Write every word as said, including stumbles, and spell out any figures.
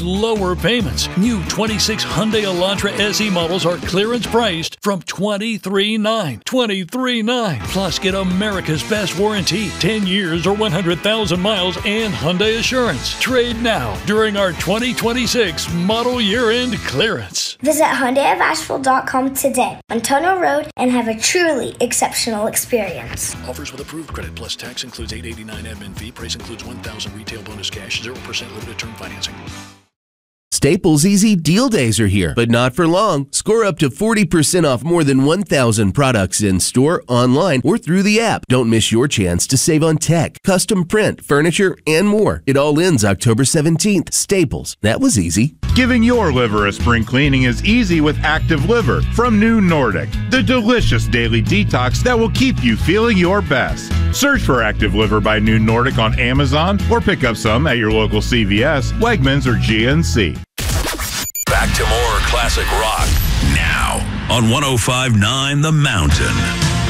lower payments. New twenty-six Hyundai Elantra S E models are clearance priced from twenty-three thousand nine hundred twenty-three thousand nine hundred Plus, get America's best warranty, ten years or one hundred thousand miles, and Hyundai Assurance. Trade now during our twenty twenty-six model year-end clearance. Visit Hyundai of Asheville dot com today on Tunnel Road and have a truly exceptional experience. Offers with approved credit plus tax includes eight dollars and eighty-nine cents admin fee. Price includes one thousand dollars retail bonus cash, zero percent limited term financing. Staples Easy Deal Days are here, but not for long. Score up to forty percent off more than one thousand products in store, online, or through the app. Don't miss your chance to save on tech, custom print, furniture, and more. It all ends October seventeenth. Staples. That was easy. Giving your liver a spring cleaning is easy with Active Liver from New Nordic, the delicious daily detox that will keep you feeling your best. Search for Active Liver by New Nordic on Amazon or pick up some at your local C V S, Wegmans, or G N C. Back to more classic rock now on one oh five point nine The Mountain.